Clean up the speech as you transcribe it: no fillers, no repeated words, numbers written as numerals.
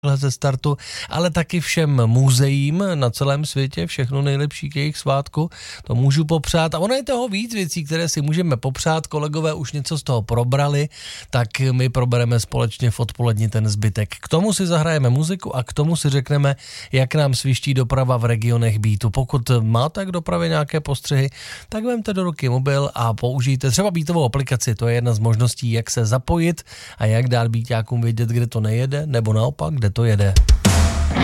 ze startu, ale taky všem muzeím na celém světě, všechno nejlepší k jejich svátku, to můžu popřát. A ono je toho víc věcí, které si můžeme popřát, kolegové už něco z toho probrali, tak my probereme společně v odpoledni ten zbytek. K tomu si zahrajeme muziku a k tomu si řekneme, jak nám sviští doprava v regionech Beatu. Pokud máte k dopravě nějaké postřehy, tak vemte do ruky mobil a použijte třeba Beatovou aplikaci, to je jedna z možností, jak se zapojit a jak dát Beaťákům vědět, kde to nejede, nebo naopak, kde to jede.